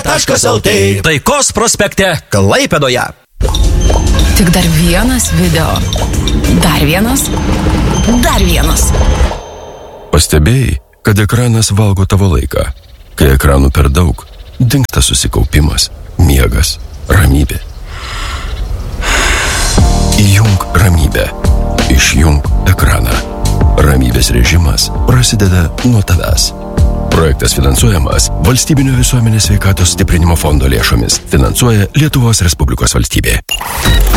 Lietuva.lt. Taikos prospekte Klaipėdoje. Tik dar vienas video. Dar vienas. Dar vienas. Pastebėjai, kad ekranas valgo tavo laiką. Kai ekranų per daug, dingsta susikaupimas, miegas, ramybė. Įjunk ramybę. Išjunk ekraną. Ramybės režimas prasideda nuo tavęs. Projektas finansuojamas Valstybinio visuomenės sveikatos stiprinimo fondo lėšomis. Finansuoja Lietuvos Respublikos valstybė.